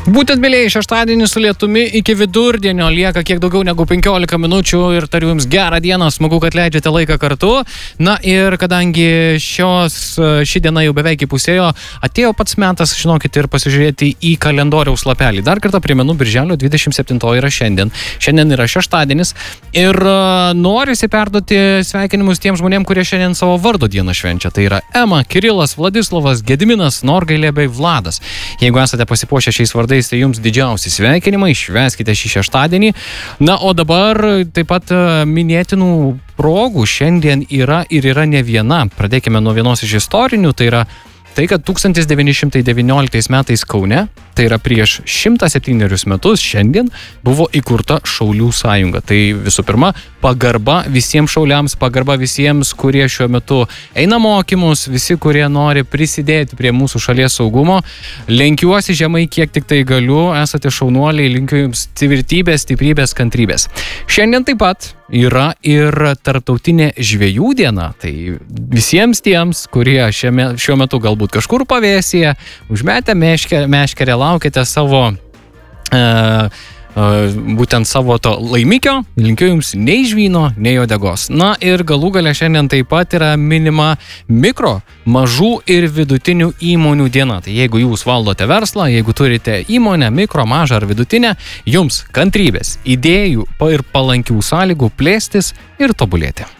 Būtent, mėlyjei, šeštadienį su lietumi iki vidurdienio lieka kiek daugiau negu 15 minučių ir tariu jums gerą dieną, smagu, kad leidžiate laiką kartu. Na ir kadangi ši diena jau beveik įpusėjo, atėjo pats metas, žinokite, ir pasižiūrėti į kalendoriaus lapelį. Dar kartą primenu, birželio 27 yra šiandien. Šiandien yra šeštadienis ir norisi perduoti sveikinimus tiem žmonėm, kurie šiandien savo vardo dieną švenčia. Tai yra Ema, Kirilas, Vladislovas, Gediminas, Norgailė bei Vladas. Jeigu esate pasipuošę šiais vardais, tai jums didžiausi sveikinimai, švęskite šį šeštadienį. Na, o dabar taip pat minėtinų progų šiandien yra ir yra ne viena. Pradėkime nuo vienos iš istorinių, tai yra tai, kad 1919 metais Kaune, tai yra prieš 107 metus šiandien, buvo įkurta Šaulių sąjunga. Tai visų pirma, pagarba visiems šauliams, pagarba visiems, kurie šiuo metu eina mokymus, visi, kurie nori prisidėti prie mūsų šalies saugumo. Lenkiuosi žemai, kiek tik tai galiu, esate šaunuoliai, linkiu jums tvirtybės, stiprybės, kantrybės. Šiandien taip pat yra ir tarptautinė žvejų diena. Tai visiems tiems, kurie šiuo metu galbūt kažkur pavėsyje, užmetę meškerę, laukite savo būtent savo to laimikio, linkiu jums nei žvyno, nei uodegos. Na ir galų gale šiandien taip pat yra minima mikro, mažų ir vidutinių įmonių diena. Tai jeigu jūs valdote verslą, jeigu turite įmonę, mikro, mažą ar vidutinę, jums kantrybės, idėjų ir palankių sąlygų plėstis ir tobulėti.